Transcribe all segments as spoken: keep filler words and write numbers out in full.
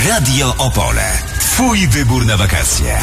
Radio Opole. Twój wybór na wakacje.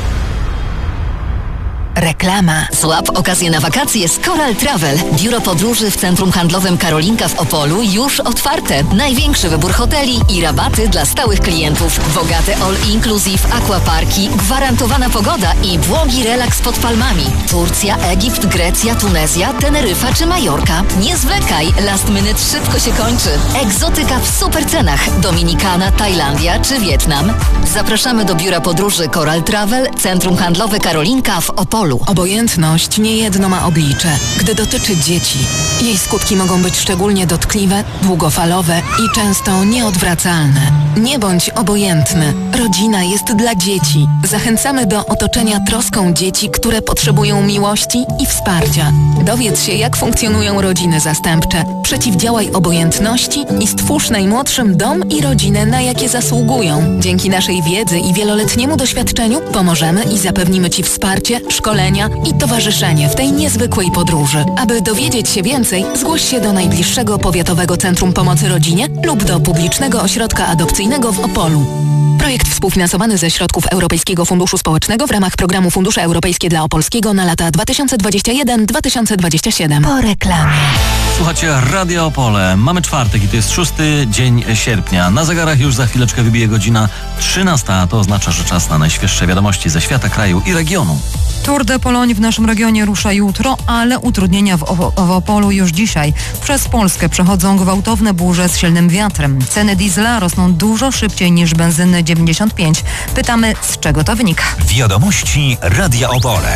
Reklama. Złap okazję na wakacje z Coral Travel. Biuro podróży w Centrum Handlowym Karolinka w Opolu już otwarte. Największy wybór hoteli i rabaty dla stałych klientów. Bogate all-inclusive, aquaparki, gwarantowana pogoda i błogi relaks pod palmami. Turcja, Egipt, Grecja, Tunezja, Teneryfa czy Majorka. Nie zwlekaj, last minute szybko się kończy. Egzotyka w super cenach. Dominikana, Tajlandia czy Wietnam. Zapraszamy do Biura Podróży Coral Travel, Centrum Handlowe Karolinka w Opolu. Obojętność niejedno ma oblicze, gdy dotyczy dzieci. Jej skutki mogą być szczególnie dotkliwe, długofalowe i często nieodwracalne. Nie bądź obojętny. Rodzina jest dla dzieci. Zachęcamy do otoczenia troską dzieci, które potrzebują miłości i wsparcia. Dowiedz się, jak funkcjonują rodziny zastępcze. Przeciwdziałaj obojętności i stwórz najmłodszym dom i rodzinę, na jakie zasługują. Dzięki naszej wiedzy i wieloletniemu doświadczeniu pomożemy i zapewnimy Ci wsparcie, szkolenia i towarzyszenie w tej niezwykłej podróży. Aby dowiedzieć się więcej, zgłoś się do najbliższego Powiatowego Centrum Pomocy Rodzinie lub do Publicznego Ośrodka Adopcyjnego w Opolu. Projekt współfinansowany ze środków Europejskiego Funduszu Społecznego w ramach programu Fundusze Europejskie dla Opolskiego na lata dwa tysiące dwudziesty pierwszy do dwa tysiące dwudziestego siódmego. Po reklamie. Słuchajcie, Radio Opole. Mamy czwartek i to jest szósty dzień sierpnia. Na zegarach już za chwileczkę wybije godzina trzynasta, a to oznacza, że czas na najświeższe wiadomości ze świata, kraju i regionu. Tour de Pologne w naszym regionie rusza jutro, ale utrudnienia w, o- w Opolu już dzisiaj. Przez Polskę przechodzą gwałtowne burze z silnym wiatrem. Ceny diesla rosną dużo szybciej niż benzyny dziewięćdziesiąt pięć. Pytamy, z czego to wynika? Wiadomości Radia Opole.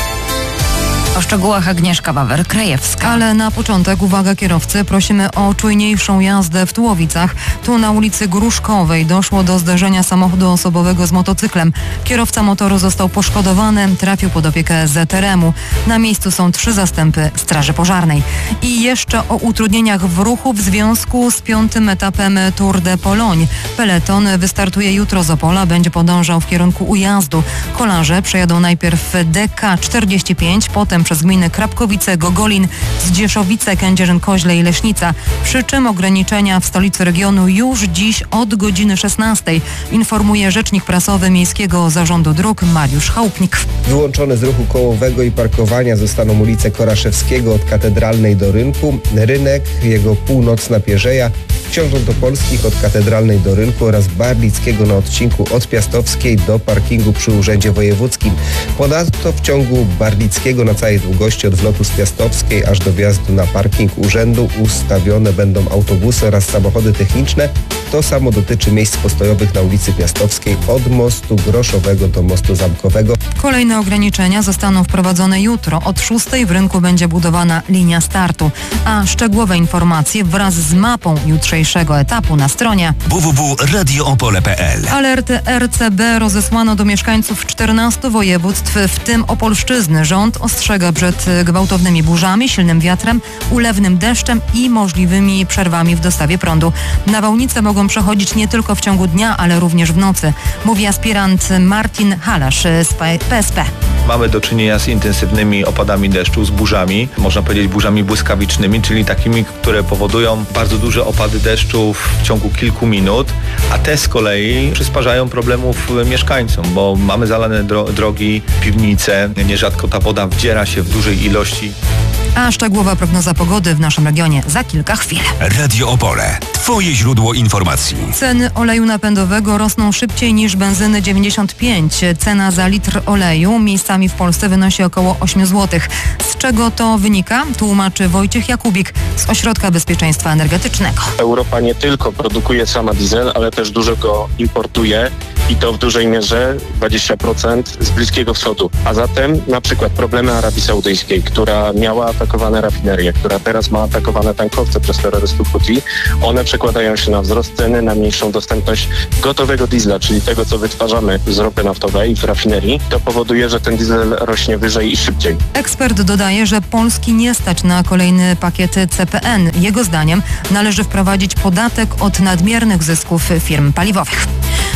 O szczegółach Agnieszka Wawer-Krajewska. Ale na początek, uwaga kierowcy, prosimy o czujniejszą jazdę w Tułowicach. Tu na ulicy Gruszkowej doszło do zderzenia samochodu osobowego z motocyklem. Kierowca motoru został poszkodowany, trafił pod opiekę Z R M u. Na miejscu są trzy zastępy Straży Pożarnej. I jeszcze o utrudnieniach w ruchu w związku z piątym etapem Tour de Pologne. Peleton wystartuje jutro z Opola, będzie podążał w kierunku Ujazdu. Kolarze przejadą najpierw D K czterdzieści pięć, potem przez gminy Krapkowice, Gogolin, Zdzieszowice, Kędzierzyn-Koźle i Leśnica. Przy czym ograniczenia w stolicy regionu już dziś od godziny szesnastej, informuje rzecznik prasowy Miejskiego Zarządu Dróg Mariusz Chałupnik. Wyłączone z ruchu kołowego i parkowania zostaną ulice Koraszewskiego od Katedralnej do Rynku, Rynek, jego północna Pierzeja, Książąt Opolskich od Katedralnej do Rynku oraz Barlickiego na odcinku od Piastowskiej do parkingu przy Urzędzie Wojewódzkim. Ponadto w ciągu Barlickiego na całej długości od wlotu z Piastowskiej aż do wjazdu na parking urzędu ustawione będą autobusy oraz samochody techniczne. To samo dotyczy miejsc postojowych na ulicy Piastowskiej od mostu Groszowego do mostu Zamkowego. Kolejne ograniczenia zostaną wprowadzone jutro. Od szóstej w Rynku będzie budowana linia startu. A szczegółowe informacje wraz z mapą jutrzejszego etapu na stronie w w w kropka radio opole kropka p l. Alerty R C B rozesłano do mieszkańców czternastu województw, w tym Opolszczyzny. Rząd ostrzega przed gwałtownymi burzami, silnym wiatrem, ulewnym deszczem i możliwymi przerwami w dostawie prądu. Nawałnice mogą przechodzić nie tylko w ciągu dnia, ale również w nocy, mówi aspirant Martin Halasz z P S P. Mamy do czynienia z intensywnymi opadami deszczu, z burzami, można powiedzieć burzami błyskawicznymi, czyli takimi, które powodują bardzo duże opady deszczu w ciągu kilku minut, a te z kolei przysparzają problemów mieszkańcom, bo mamy zalane dro- drogi, piwnice, nierzadko ta woda wdziera się w dużej ilości. A szczegółowa prognoza pogody w naszym regionie za kilka chwil. Radio Opole. Twoje źródło informacji. Ceny oleju napędowego rosną szybciej niż benzyny dziewięćdziesiąt pięć. Cena za litr oleju miejscami w Polsce wynosi około osiem złotych. Z czego to wynika? Tłumaczy Wojciech Jakubik z Ośrodka Bezpieczeństwa Energetycznego. Europa nie tylko produkuje sama diesel, ale też dużo go importuje i to w dużej mierze dwadzieścia procent z Bliskiego Wschodu. A zatem na przykład problemy Arabii Saudyjskiej, która miała atakowane rafinerie, która teraz ma atakowane tankowce przez terrorystów Houthi, one przekładają się na wzrost ceny, na mniejszą dostępność gotowego diesla, czyli tego, co wytwarzamy z ropy naftowej w rafinerii. To powoduje, że ten diesel rośnie wyżej i szybciej. Ekspert dodaje, że Polski nie stać na kolejny pakiet C P N. Jego zdaniem należy wprowadzić podatek od nadmiernych zysków firm paliwowych.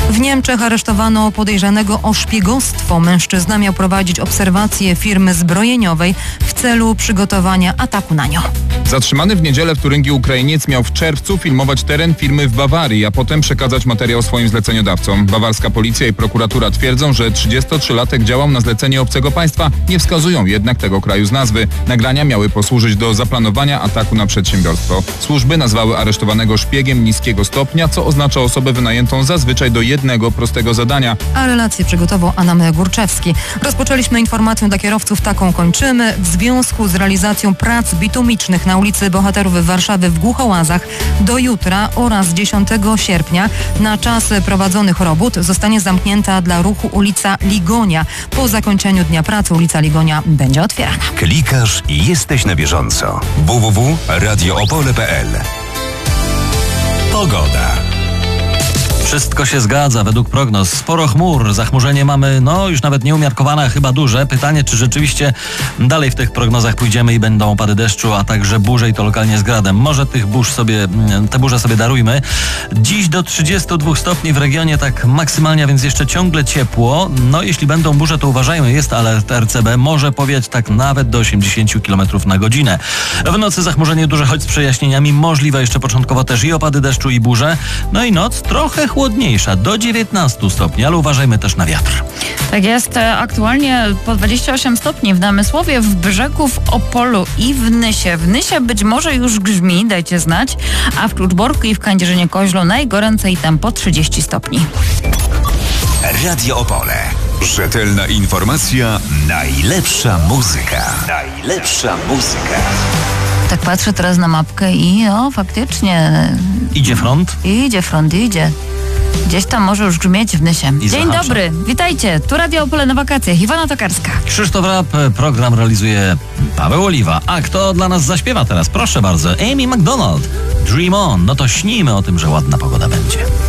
W Niemczech aresztowano podejrzanego o szpiegostwo. Mężczyzna miał prowadzić obserwację firmy zbrojeniowej w celu przygotowania ataku na nią. Zatrzymany w niedzielę w Turyngii Ukrainiec miał w czerwcu filmować teren firmy w Bawarii, a potem przekazać materiał swoim zleceniodawcom. Bawarska policja i prokuratura twierdzą, że trzydziestotrzylatek działał na zlecenie obcego państwa, nie wskazują jednak tego kraju z nazwy. Nagrania miały posłużyć do zaplanowania ataku na przedsiębiorstwo. Służby nazwały aresztowanego szpiegiem niskiego stopnia, co oznacza osobę wynajętą zazwyczaj do jednego prostego zadania. A relację przygotował Adam Górczewski. Rozpoczęliśmy informację dla kierowców, taką kończymy. W związku z realizacją prac bitumicznych na ulicy Bohaterów Warszawy w Głuchołazach do jutra oraz dziesiątego sierpnia na czas prowadzonych robót zostanie zamknięta dla ruchu ulica Ligonia. Po zakończeniu dnia pracy ulica Ligonia będzie otwierana. Klikasz i jesteś na bieżąco. w w w kropka radio opole kropka p l. Pogoda. Wszystko się zgadza według prognoz. Sporo chmur, zachmurzenie mamy, no już nawet nieumiarkowane, a chyba duże. Pytanie, czy rzeczywiście dalej w tych prognozach pójdziemy i będą opady deszczu, a także burze i to lokalnie z gradem. Może tych burz sobie, te burze sobie darujmy. Dziś do trzydziestu dwóch stopni w regionie, tak maksymalnie, a więc jeszcze ciągle ciepło. No jeśli będą burze, to uważajmy, jest alert R C B, może powiać tak nawet do osiemdziesięciu kilometrów na godzinę. W nocy zachmurzenie duże, choć z przejaśnieniami, możliwe jeszcze początkowo też i opady deszczu i burze. No i noc trochę chłodniejsza, do dziewiętnastu stopni, ale uważajmy też na wiatr. Tak jest, aktualnie po dwadzieścia osiem stopni w Namysłowie, w Brzegu, w Opolu i w Nysie. W Nysie być może już grzmi, dajcie znać, a w Kluczborku i w Kędzierzynie-Koźlu najgoręcej tam po trzydzieści stopni. Radio Opole. Rzetelna informacja, najlepsza muzyka. Najlepsza muzyka. Tak patrzę teraz na mapkę i o, faktycznie... Idzie front? Idzie front, idzie. Gdzieś tam może już grzmieć w Nysie. I Dzień zahacza. dobry, witajcie. Tu Radio Opole na wakacjach. Iwona Tokarska. Krzysztof Rap, program realizuje Paweł Oliwa. A kto dla nas zaśpiewa teraz? Proszę bardzo, Amy McDonald. Dream On. No to śnijmy o tym, że ładna pogoda będzie.